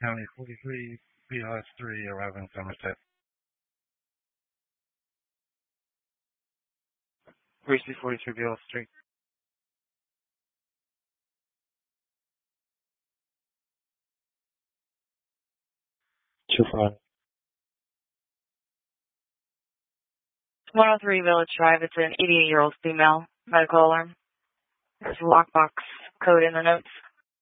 County 43, BLS 3, arriving Somerset. Recently 43, BLS 3. 2-5. 103 Village Drive. It's an 88-year-old female. Medical alarm. There's a lockbox code in the notes.